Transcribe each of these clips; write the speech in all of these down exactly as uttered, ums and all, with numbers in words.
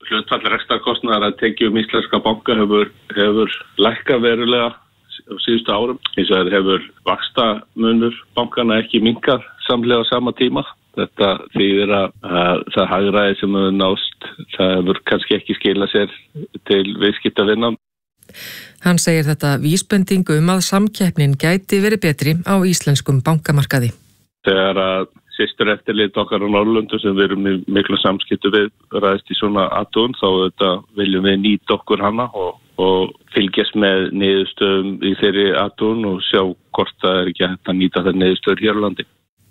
hlutfall rekstrarkostnaðar að tekjum íslenska banka hefur, hefur lækkað verulega á síðustu árum. Hins vegar hefur vaxtamunur bankana ekki minnkað samhliða á sama tíma. Þetta þýðir að, að það hagræði sem hefur nást, það hefur kannski ekki skilað sér til viðskiptavina. Hann segir þetta vísbendingu um að samkeppnin gæti verið betri á íslenskum bankamarkaði. Þegar að systur eftirlit okkar á Norðurlöndum sem við erum í miklu samskiptu við ræðist í svona athugun, þá þetta viljum við nýta okkur hana og, og fylgjast með niðurstöðum í þeirri athugun og sjá hvort það er ekki hægt að nýta þær niðurstöður hér á landi.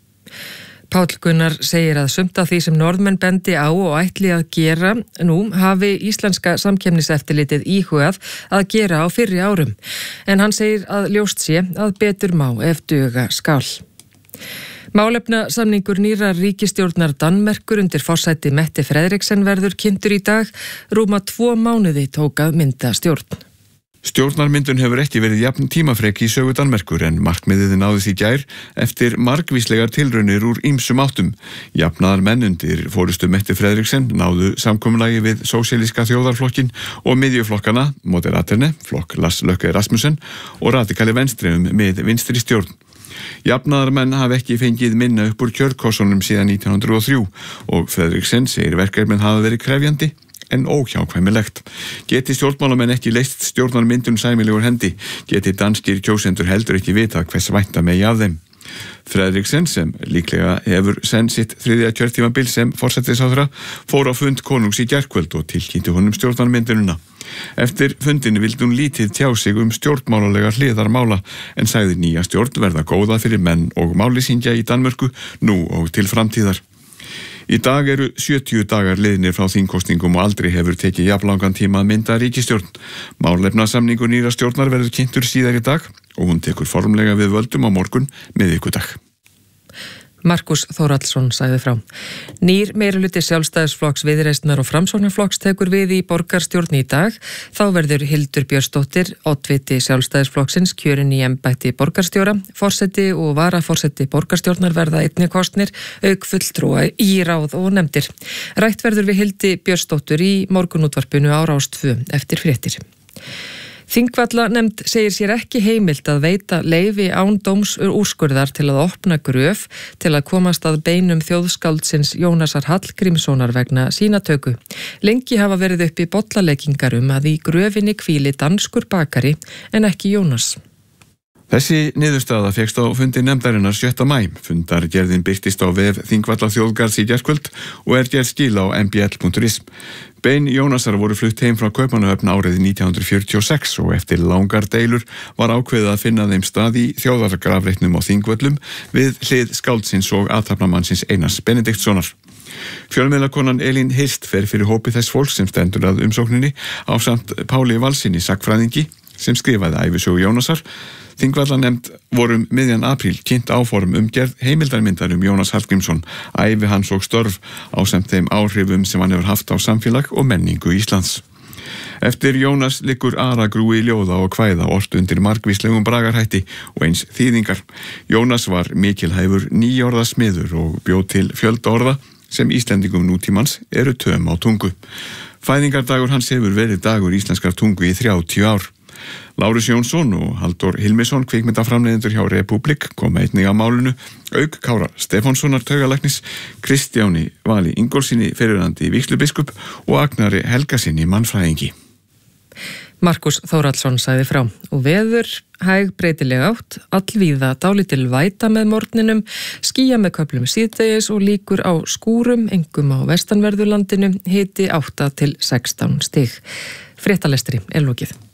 Páll Gunnar segir að sumt af því sem Norðmenn bendi á og ætli að gera nú hafi íslenska samkeppniseftirlitið íhugað að gera á fyrri árum. En hann segir að ljóst sé að betur má ef duga skal. Málefnasamningur nýrrar ríkisstjórnar Danmerkur undir forsæti Mette Frederiksen verður kynntur í dag. Rúma tvo mánuði tók að mynda stjórn. Stjórnarmyndun hefur ekki verið jafn tímafrek í sögu Danmerkur en markmiðið náðist í gær eftir margvíslegar tilraunir úr ýmsum áttum. Jafnaðar menn undir forystu Mette Frederiksen náðu samkomulagi við sósíalíska þjóðarflokkin og miðjuflokkana, Moderaterne, flokk Lars Løkke Rasmussen og radikali venstri um með vinstri stjórn. Jafnaðar menn hafa ekki fengið minna upp úr kjörkossunum síðan nítján hundruð og þrjú og Frederiksen segir verkefnin hafa verið krefjandi en óhjákvæmilegt. Geti stjórnmálamenn ekki leyst stjórnarmyndun sæmilegur hendi, geti danskir kjósendur heldur ekki vita hvers vænta megi af þeim. Frederiksen, sem líklega hefur senn sitt þriðja kjörtímabil sem forsætisráðherra, fór á fund konungs í gærkvöld og tilkynnti honum stjórnarmyndunina. Eftir fundinu vildi hún lítið tjá sig um stjórnmálalega hliðarmála en sagði nýja stjórn verða góða fyrir menn og mállýsingja í Danmörku nú og til framtíðar. Í dag eru sjötíu dagar liðnir frá þingkosningum og aldrei hefur tekið jafnlangan tíma að mynda ríkisstjórn. Málefnasamningur nýrrar stjórnar verður kynntur síðar í dag og hún tekur formlega við völdum á morgun miðvikudag. Markus Þórhallsson sagði frá. Nýr meirihluti Sjálfstæðisflokks, Viðreisnar og Framsóknarflokks tekur við í borgarstjórn í dag. Þá verður Hildur Björnsdóttir, oddviti Sjálfstæðisflokksins, kjörin í embætti borgarstjóra. Forseti og varaforseti borgarstjórnar verða einnig kosnir, auk fulltrúa í ráð og nefndir. Rætt verður við Hildi Björnsdóttur í morgunútvarpinu á Rás tvö eftir fréttir. Þingvallanefnd segir sér ekki heimilt að veita leyfi án dómsúrskurðar til að opna gröf til að komast að beinum þjóðskáldsins Jónasar Hallgrímssonar vegna sýnatöku. Lengi hafa verið uppi bollaleikingar um að í gröfinni hvíli danskur bakari en ekki Jónas. Þessi niðurstaða fékkst á fundi nefndarinnar sjötta maí. Fundargerðin birtist á vef Þingvallaþjóðgarðs í gærkvöld og er gerð skil á m b l punktur is. Bein Jónasar voru flutt heim frá Kaupmannahöfn árið nítján hundruð fjörutíu og sex og eftir langar deilur var ákveðið að finna þeim stað í þjóðargrafreitnum á Þingvöllum við hlið skáldsins og athafnamannsins Einars Benediktssonar. Fjölmiðlakonan Elín Hirst fer fyrir hópi þess fólks sem stendur að umsókninni ásamt Páli Valssyni sagnfræðingi sem skrifaði ævisögu Jónasar. Þingvallanefnd vorum miðjan apríl kynnt áform um gerð heimildarmyndar um Jónas Hallgrímsson, ævi hans og störf ásamt þeim áhrifum sem hann hefur haft á samfélag og menningu Íslands. Eftir Jónas liggur aragrúi ljóða og kvæða ort undir margvíslegum bragarhætti og eins þýðingar. Jónas var mikilhæfur nýorða smiður og bjóð til fjölda orða sem Íslendingum nútímans eru töm á tungu. Fæðingardagur hans hefur verið dagur íslenskar tungu í þrjátíu ár. Lárus Jónsson og Halldór Hilmisson, kvikmyndaframleiðendur hjá Republik, koma einnig að málinu, auk Kára Stefánssonar taugalæknis, Kristjáni Vali Ingólfssyni fyrrverandi vígslubiskup og Agnari Helgasyni mannfræðingi. Markus Þórhallsson sagði frá. Og veður hæg breytileg átt, allvíða dálítil væta með morgninum, skýja með köflum síðdegis og líkur á skúrum, engum á vestanverðu landinu, hiti átta til sextán stig. Fréttalestri er lokið.